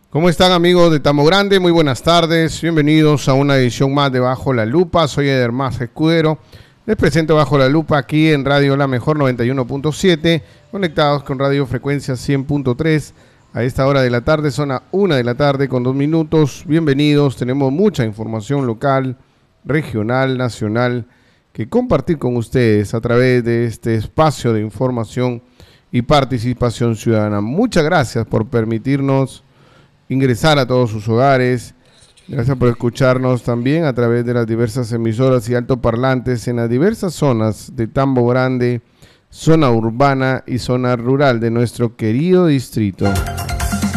¿Cómo están, amigos de Tambo Grande? Muy buenas tardes, bienvenidos a una edición más de Bajo la Lupa. Soy Eder Más Escudero, les presento Bajo la Lupa aquí en Radio La Mejor 91.7, conectados con Radio Frecuencia 100.3. A esta hora de la tarde, son a 1 de la tarde con 2 minutos. Bienvenidos, tenemos mucha información local, regional, nacional, que compartir con ustedes a través de este espacio de información y participación ciudadana. Muchas gracias por permitirnos ingresar a todos sus hogares. Gracias por escucharnos también a través de las diversas emisoras y altoparlantes en las diversas zonas de Tambo Grande, zona urbana y zona rural de nuestro querido distrito.